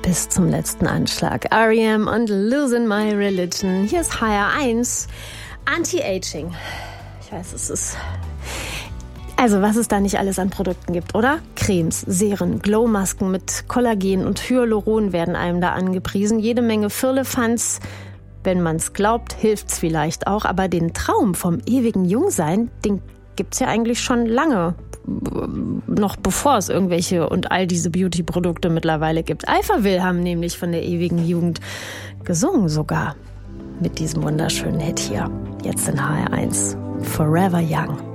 bis zum letzten Anschlag. R.E.M. und Losing My Religion. Hier ist HR1. Anti-Aging. Ich weiß, es ist... Also, was es da nicht alles an Produkten gibt, oder? Cremes, Serien, Glowmasken mit Kollagen und Hyaluron werden einem da angepriesen. Jede Menge Firlefanz. Wenn man's glaubt, hilft's vielleicht auch. Aber den Traum vom ewigen Jungsein, den gibt's ja eigentlich schon lange. Noch bevor es irgendwelche und all diese Beauty-Produkte mittlerweile gibt. Alphaville haben nämlich von der ewigen Jugend gesungen sogar. Mit diesem wunderschönen Hit hier. Jetzt in HR1. Forever Young.